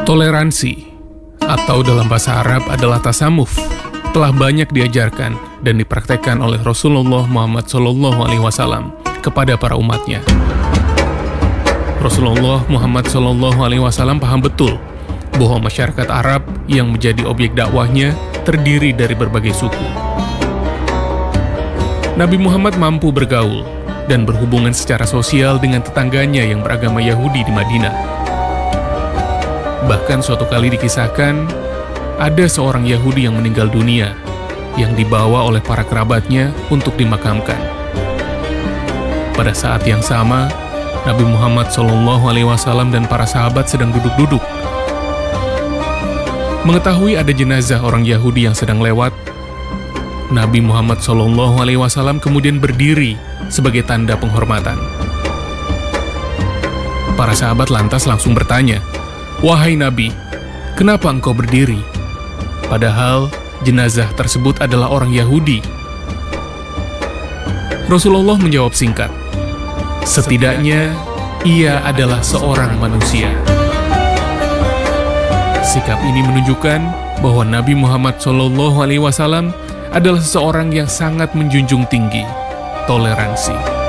Toleransi, atau dalam bahasa Arab adalah tasamuf, telah banyak diajarkan dan dipraktekkan oleh Rasulullah Muhammad SAW kepada para umatnya. Rasulullah Muhammad SAW paham betul bahwa masyarakat Arab yang menjadi objek dakwahnya terdiri dari berbagai suku. Nabi Muhammad mampu bergaul dan berhubungan secara sosial dengan tetangganya yang beragama Yahudi di Madinah. Bahkan suatu kali dikisahkan, ada seorang Yahudi yang meninggal dunia, yang dibawa oleh para kerabatnya untuk dimakamkan. Pada saat yang sama, Nabi Muhammad SAW dan para sahabat sedang duduk-duduk. Mengetahui ada jenazah orang Yahudi yang sedang lewat, Nabi Muhammad SAW kemudian berdiri sebagai tanda penghormatan. Para sahabat lantas langsung bertanya, "Wahai Nabi, kenapa engkau berdiri? Padahal jenazah tersebut adalah orang Yahudi." Rasulullah menjawab singkat, "Setidaknya ia adalah seorang manusia." Sikap ini menunjukkan bahwa Nabi Muhammad SAW adalah seseorang yang sangat menjunjung tinggi toleransi.